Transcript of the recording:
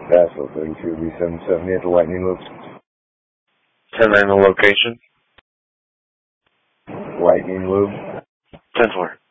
Nashville 32 be 770 at the Lightning Loop. 10-9 the location. Lightning Loop. 10-4.